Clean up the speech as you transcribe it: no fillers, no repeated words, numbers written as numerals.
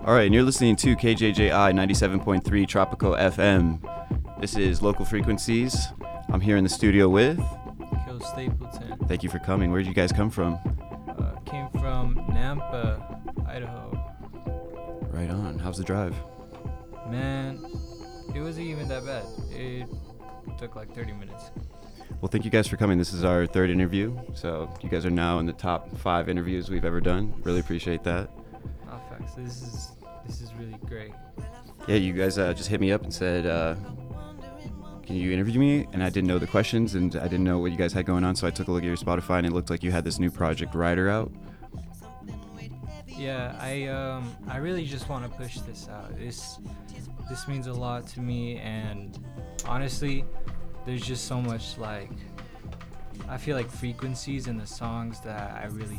All right, and you're listening to KJJI 97.3 Tropical FM. This is Local Frequencies. I'm here in the studio with... Kill Stapleton. Thank you for coming. Where did you guys come from? Came from Nampa, Idaho. Right on. How's the drive? Man, it wasn't even that bad. It took like 30 minutes. Well, thank you guys for coming. This is our third interview, so you guys are now in the top 5 interviews we've ever done. Really appreciate that. Oh, facts. This is really great. Yeah, you guys just hit me up and said, can you interview me? And I didn't know the questions, and I didn't know what you guys had going on, so I took a look at your Spotify, and it looked like you had this new project, Rider, out. Yeah, I really just want to push this out. This means a lot to me, and honestly, there's just so much, like, I feel like frequencies in the songs that I really